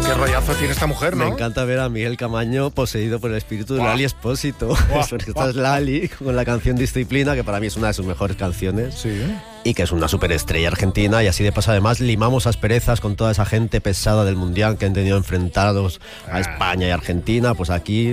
Qué rollazo tiene esta mujer, ¿no? Me encanta ver a Miguel Camaño poseído por el espíritu de Lali Espósito. Esta es Lali con la canción Disciplina, que para mí es una de sus mejores canciones. Sí. Y que es una superestrella argentina, y así de paso además limamos asperezas con toda esa gente pesada del Mundial que han tenido enfrentados a España y Argentina. Pues aquí